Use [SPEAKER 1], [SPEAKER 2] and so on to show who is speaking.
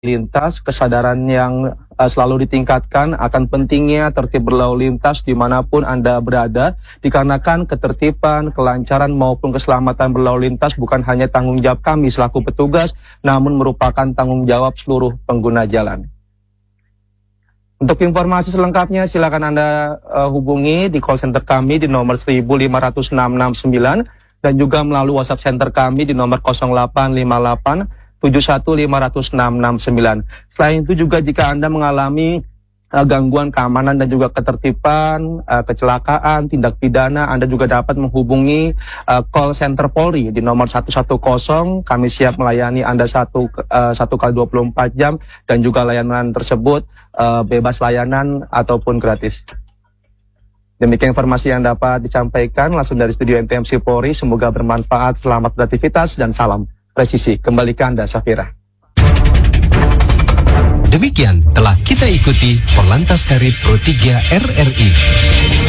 [SPEAKER 1] lintas, kesadaran yang selalu ditingkatkan akan pentingnya tertib berlalu lintas dimanapun Anda berada, dikarenakan ketertiban, kelancaran maupun keselamatan berlalu lintas bukan hanya tanggung jawab kami selaku petugas, namun merupakan tanggung jawab seluruh pengguna jalan. Untuk informasi selengkapnya silakan Anda hubungi di call center kami di nomor 1505669 dan juga melalui WhatsApp center kami di nomor 0858 7150669. Selain itu juga jika Anda mengalami gangguan keamanan dan juga ketertiban, kecelakaan, tindak pidana, Anda juga dapat menghubungi call center Polri di nomor 110. Kami siap melayani Anda 1 kali 24 jam dan juga layanan tersebut bebas layanan ataupun gratis. Demikian informasi yang dapat disampaikan langsung dari studio NTMC Polri. Semoga bermanfaat, selamat beraktivitas dan salam presisi. Kembali ke Anda, Safira.
[SPEAKER 2] Demikian telah kita ikuti Korlantas Karib Pro 3 RRI.